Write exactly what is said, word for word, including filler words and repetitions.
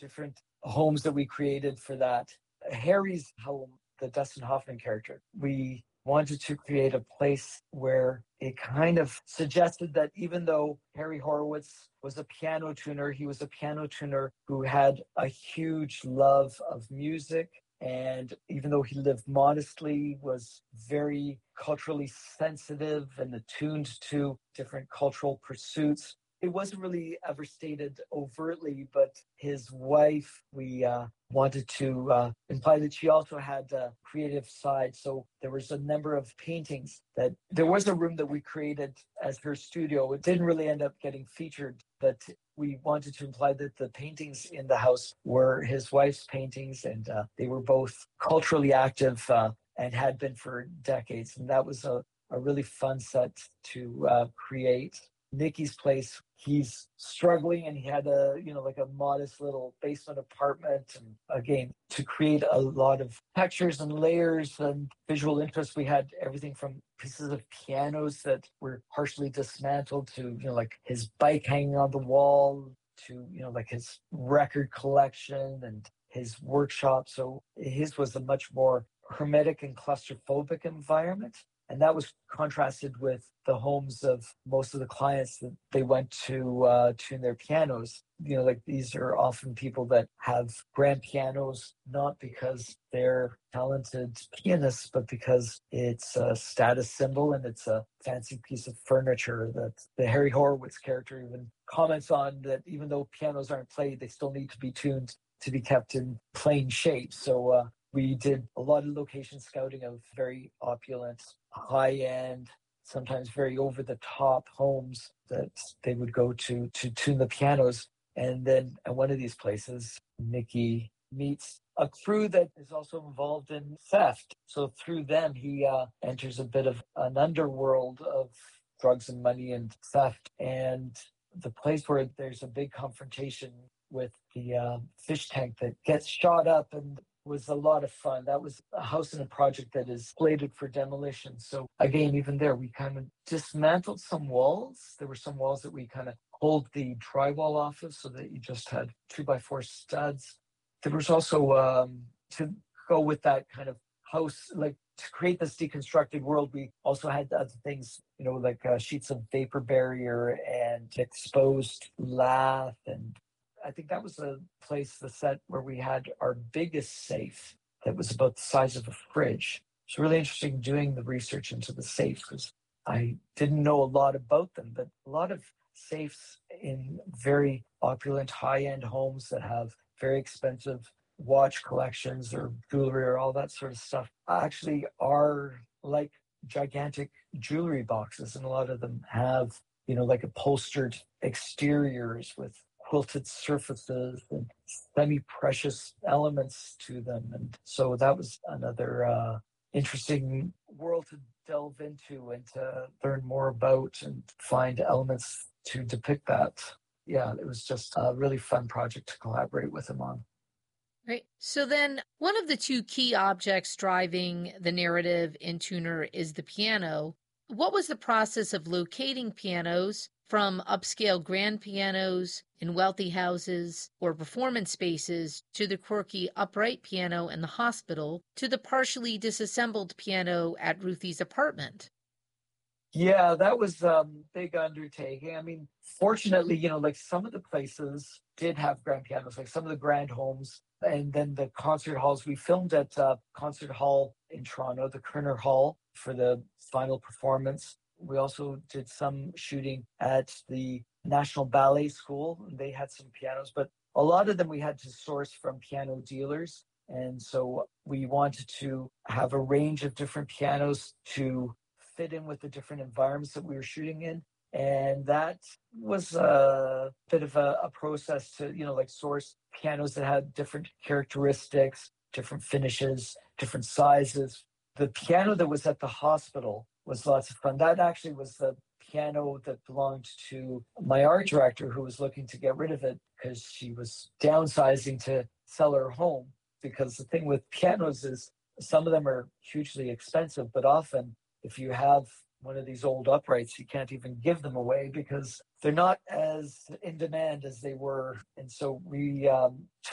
different homes that we created for that. Harry's home, the Dustin Hoffman character, we wanted to create a place where it kind of suggested that even though Harry Horowitz was a piano tuner, he was a piano tuner who had a huge love of music. And even though he lived modestly, was very culturally sensitive and attuned to different cultural pursuits. It wasn't really ever stated overtly, but his wife, we uh, wanted to uh, imply that she also had a creative side. So there was a number of paintings that there was a room that we created as her studio. It didn't really end up getting featured, but we wanted to imply that the paintings in the house were his wife's paintings, and uh, they were both culturally active uh, and had been for decades. And that was a, a really fun set to uh, create. Nicky's place, he's struggling, and he had a, you know, like a modest little basement apartment. And again, to create a lot of textures and layers and visual interest, we had everything from pieces of pianos that were partially dismantled to, you know, like his bike hanging on the wall to, you know, like his record collection and his workshop. So his was a much more hermetic and claustrophobic environment. And that was contrasted with the homes of most of the clients that they went to uh, tune their pianos. You know, like these are often people that have grand pianos, not because they're talented pianists, but because it's a status symbol and it's a fancy piece of furniture that the Harry Horowitz character even comments on, that even though pianos aren't played, they still need to be tuned to be kept in plain shape. So, uh, we did a lot of location scouting of very opulent, high-end, sometimes very over-the-top homes that they would go to to tune the pianos. And then at one of these places, Nicky meets a crew that is also involved in theft. So through them, he uh, enters a bit of an underworld of drugs and money and theft. And the place where there's a big confrontation with the uh, fish tank that gets shot up and was a lot of fun. That was a house and a project that is slated for demolition. So again, even there, we kind of dismantled some walls. There were some walls that we kind of pulled the drywall off of so that you just had two by four studs. There was also, um, to go with that kind of house, like to create this deconstructed world, we also had other things, you know, like uh, sheets of vapor barrier and exposed lath. And I think that was the place, the set where we had our biggest safe that was about the size of a fridge. It's really interesting doing the research into the safe because I didn't know a lot about them, but a lot of safes in very opulent high-end homes that have very expensive watch collections or jewelry or all that sort of stuff actually are like gigantic jewelry boxes. And a lot of them have, you know, like upholstered exteriors with quilted surfaces and semi-precious elements to them. And so that was another uh, interesting world to delve into and to learn more about and find elements to depict that. Yeah, it was just a really fun project to collaborate with him on. Right. So then one of the two key objects driving the narrative in Tuner is the piano. What was the process of locating pianos from upscale grand pianos in wealthy houses or performance spaces to the quirky upright piano in the hospital to the partially disassembled piano at Ruthie's apartment? Yeah, that was a um, big undertaking. I mean, fortunately, you know, like some of the places did have grand pianos, like some of the grand homes, and then the concert halls. We filmed at uh, Concert Hall in Toronto, the Kerner Hall, for the final performance. We also did some shooting at the National Ballet School. They had some pianos, but a lot of them we had to source from piano dealers. And so we wanted to have a range of different pianos to fit in with the different environments that we were shooting in. And that was a bit of a, a process to, you know, like source pianos that had different characteristics, different finishes, different sizes. The piano that was at the hospital was lots of fun. That actually was the piano that belonged to my art director, who was looking to get rid of it because she was downsizing to sell her home. Because the thing with pianos is some of them are hugely expensive, but often if you have one of these old uprights, you can't even give them away because they're not as in demand as they were. And so we um, took